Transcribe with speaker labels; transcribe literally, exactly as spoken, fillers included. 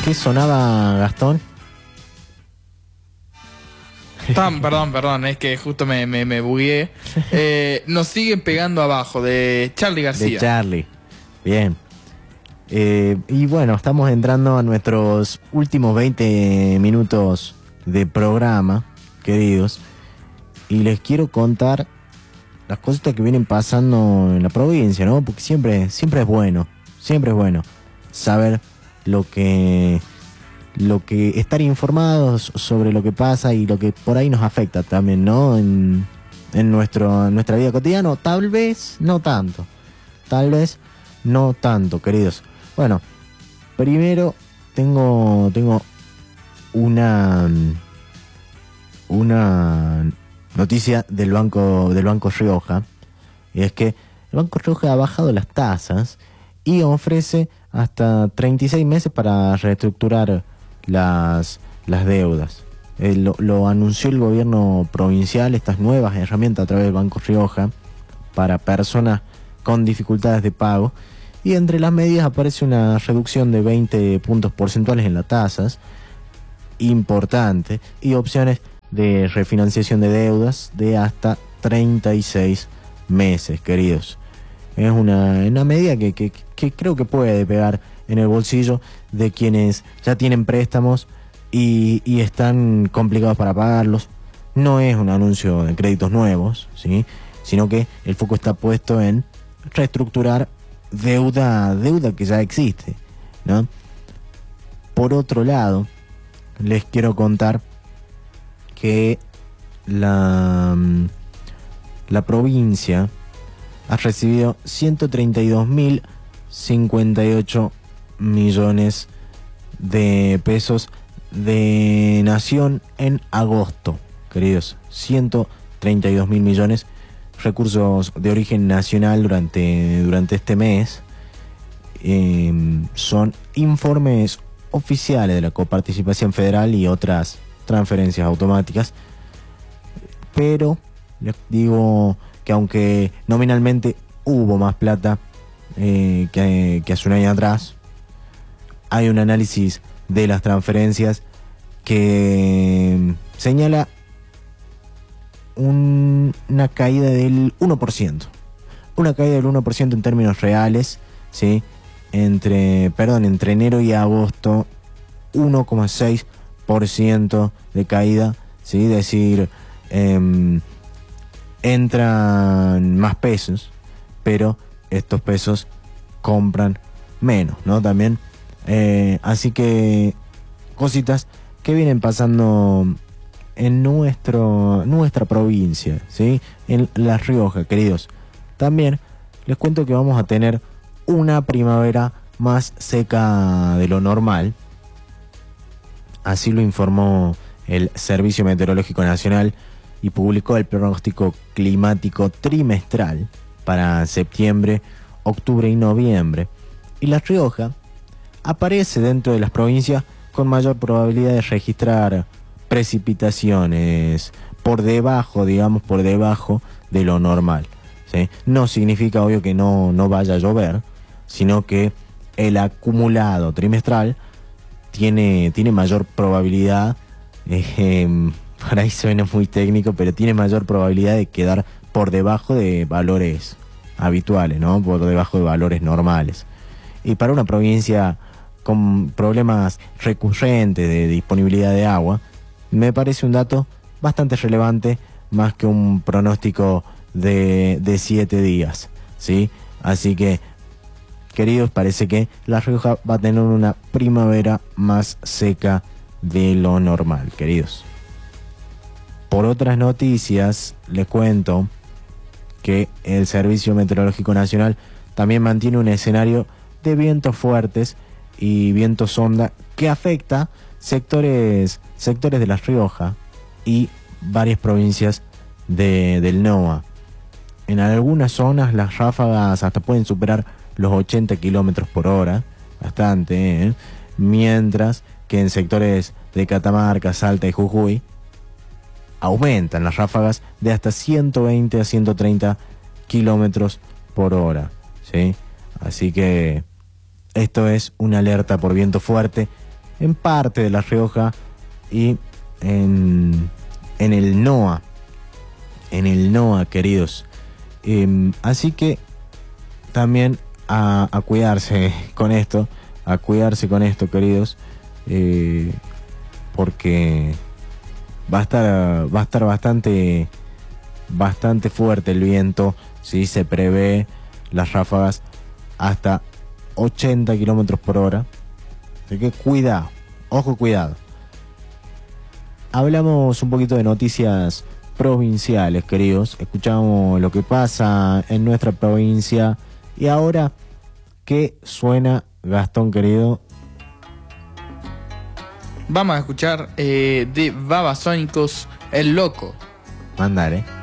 Speaker 1: ¿Qué sonaba, Gastón?
Speaker 2: Tam, perdón, perdón, es que justo me, me, me bugueé. Eh, nos siguen pegando abajo, de Charly García.
Speaker 1: De Charly. Bien. Eh, y bueno, estamos entrando a nuestros últimos veinte minutos de programa, queridos. Y les quiero contar las cositas que vienen pasando en la provincia, ¿no? Porque siempre, siempre es bueno, siempre es bueno saber lo que... lo que estar informados sobre lo que pasa y lo que por ahí nos afecta también, ¿no? En, en, nuestro, en nuestra vida cotidiana, tal vez no tanto, tal vez no tanto, queridos. Bueno, primero tengo tengo una una noticia del Banco del Banco Rioja, y es que el Banco Rioja ha bajado las tasas y ofrece hasta treinta y seis meses para reestructurar las, las deudas. Eh, lo, lo anunció el gobierno provincial, estas nuevas herramientas a través del Banco Rioja para personas con dificultades de pago, y entre las medidas aparece una reducción de veinte puntos porcentuales en las tasas, importante, y opciones de refinanciación de deudas de hasta treinta y seis meses, queridos. Es una, una medida que, que, que creo que puede pegar en el bolsillo de quienes ya tienen préstamos y, y están complicados para pagarlos. No es un anuncio de créditos nuevos, ¿sí? Sino que el foco está puesto en reestructurar deuda, deuda que ya existe, ¿no? Por otro lado, les quiero contar que la, la provincia ha recibido ciento treinta y dos mil cincuenta y ocho millones de pesos de Nación en agosto, queridos. ciento treinta y dos mil millones, recursos de origen nacional durante, durante este mes. Eh, son informes oficiales de la coparticipación federal y otras transferencias automáticas, pero les digo que aunque nominalmente hubo más plata eh, que, que hace un año atrás, hay un análisis de las transferencias que señala un, una caída del uno por ciento. Una caída del uno por ciento en términos reales, ¿sí? Entre, perdón, entre enero y agosto, uno coma seis por ciento de caída, ¿sí? Es decir, eh, entran más pesos, pero estos pesos compran menos, ¿no? También. Eh, así que cositas que vienen pasando en nuestro nuestra provincia, ¿sí? En La Rioja, queridos. También les cuento que vamos a tener una primavera más seca de lo normal. Así lo informó el Servicio Meteorológico Nacional y publicó el pronóstico climático trimestral para septiembre, octubre y noviembre. Y La Rioja aparece dentro de las provincias con mayor probabilidad de registrar precipitaciones por debajo, digamos, por debajo de lo normal, ¿sí? No significa, obvio, que no, no vaya a llover, sino que el acumulado trimestral tiene, tiene mayor probabilidad, eh, por ahí suena muy técnico, pero tiene mayor probabilidad de quedar por debajo de valores habituales, ¿no? Por debajo de valores normales. Y para una provincia con problemas recurrentes de disponibilidad de agua, me parece un dato bastante relevante, más que un pronóstico de, de siete días, ¿sí? Así que, queridos, parece que La Rioja va a tener una primavera más seca de lo normal, queridos. Por otras noticias, les cuento que el Servicio Meteorológico Nacional también mantiene un escenario de vientos fuertes y vientos sonda que afecta sectores, sectores de La Rioja y varias provincias de, del NOA. En algunas zonas las ráfagas hasta pueden superar los ochenta kilómetros por hora, bastante, ¿eh? Mientras que en sectores de Catamarca, Salta y Jujuy aumentan las ráfagas de hasta ciento veinte a ciento treinta kilómetros por hora, ¿sí? Así que esto es una alerta por viento fuerte en parte de La Rioja y en, en el NOA. En el NOA, queridos. Eh, así que también a, a cuidarse con esto, a cuidarse con esto, queridos, eh, porque va a estar, va a estar bastante, bastante fuerte el viento, ¿sí? Se prevé las ráfagas hasta ochenta kilómetros por hora, así que cuidado, ojo, cuidado. Hablamos un poquito de noticias provinciales, queridos. Escuchamos lo que pasa en nuestra provincia. Y ahora, ¿qué suena, Gastón, querido?
Speaker 2: Vamos a escuchar eh, de Babasónicos, El Loco.
Speaker 1: Mandar, ¿eh?